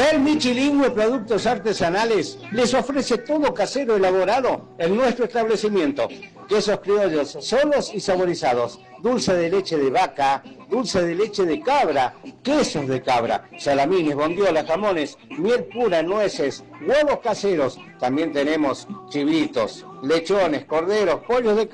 El Michilingüe Productos Artesanales les ofrece todo casero elaborado en nuestro establecimiento. Quesos criollos solos y saborizados, dulce de leche de vaca, dulce de leche de cabra, quesos de cabra, salamines, bondiolas, jamones, miel pura, nueces, huevos caseros. También tenemos chivitos, lechones, corderos, pollos de